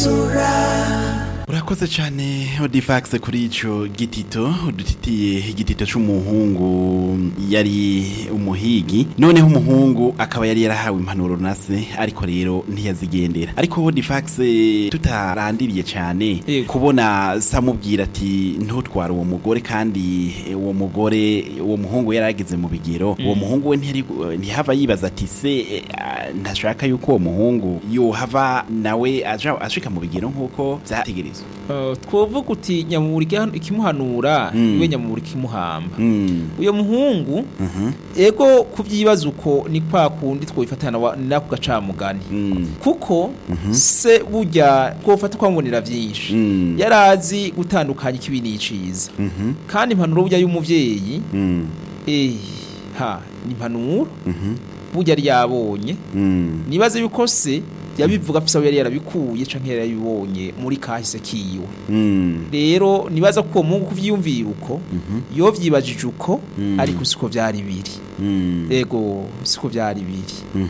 Urakoze cyane Odifax kuri ico gitito udutitiye igitito c'umuhungu yari umuhigi noneho umuhungu akaba yari yarahawe impanuro nase ariko rero ntiyazigendera ariko Odifax tutarandiriye cyane kubona samubwira ati ntutwara uwo mugore kandi uwo mugore uwo muhungu yarageze mu bigero uwo muhungu we ntihava yibaza ati se ntashaka yuko uwo muhungu yohava nawe ashika mu bigero nkuko vyategerezwa twovuga uti nyamuri ikimuhanura iwe nyamuri kimuhamba uyo muhungu ego kuvyibaza uko ni kwa kundi twobifatana nako gacamugani kuko se burya twofata kwambonera vyinshi yarazi gutandukanya ikibi n'iciza kandi impanuro burya y'umuvyeyi ni impanuro burya ryabonye nibaze yuko se yabivuga afisa yari yarabikuye canke yarabibonye muri kahise kiwe rero nibaza ko Mungu kuvyiyumvira uko yo vyibajije uko ariko siko vyari biri ego siko vyari biri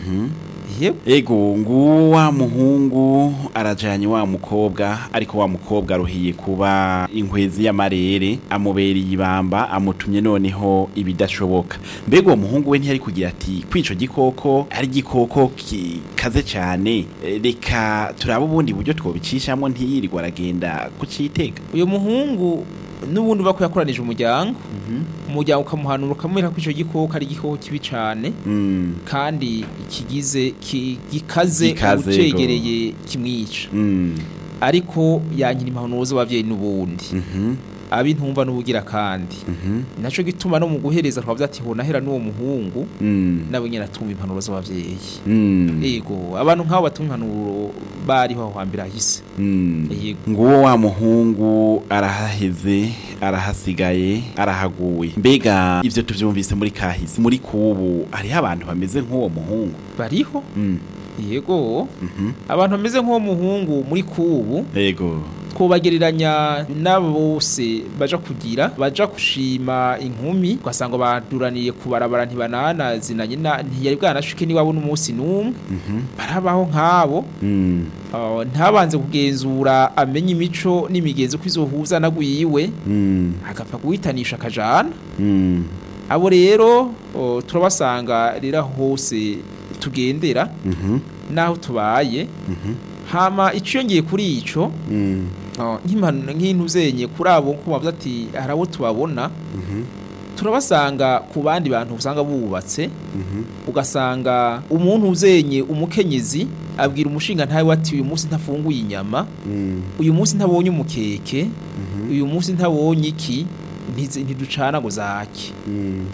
ego nguwo wa muhungu arajanye wa mukobwa ariko wa mukobwa ruhiye kuba inkwezi y'amarere amubereye ibamba amutumye noneho ibidashoboka mbego uwo muhungu we ntiyari kugira ati kwico gikoko ari gikoko kaze cyane reka turaba ubundi buryo twobicishamwe ntiyirirwa aragenda kucitega uyo muhungu n'ubundi bako yakoranije umuryango umuryango ukamuhanura ukamwereka ko ico gikoko ari gikoko kibi cane kandi kigize gikaze ucegereye kimwica ariko yankira impanuro z'abavyeyi n'ubundi abi ntumva n'ubugira kandi naco gituma no mu guhereza twavuze ati ho nahera n'uwo muhungu nabo nyene atumva impanuro z'abavyeyi yego abantu nk'abo batumva impanuro bari ho hambira hise nguwo wa muhungu arahaheze arahasigaye arahaguwe mbega ivyo tuvyumvise muri kahise muri kubu hariho abantu bameze nk'uwo muhungu bariho yego abantu bameze nk'uwo muhungu muri kubu yego twobagereranya nabo bose baja gushima inkumi ugasanga baduraniye kubarabara ntibanana zinanye ntiyari bwanashuke niwabo n'umunsi n'umwe barabaho nk'abo ntabanze kugenzura amenye imico n'imigenzo ko izohuza nagwiwe agapfa guhitanisha akajana abo rero turabasanga rero hose tugendera naho tubaye hama iciyongeye kuri ico nk'intu zenye kuri abo ko bavuze ati harabo tubabona turabasanga ku bandi bantu usanga bubatse ugasanga umuntu uzenye umukenyezi abwira umushinga ntawe ati uyu munsi ntafunguye inyama uyu munsi ntabonye umukeke uyu munsi ntabonye iki ntiducana ngo zaki